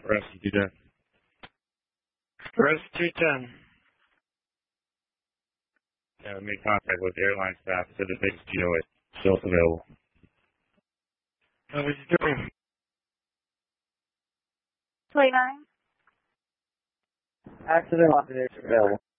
Rescue 210. Rescue 210. Yeah, we made contact with the airline staff. Said the biggest GO is still available. What was you doing? 29. Accident lock is available.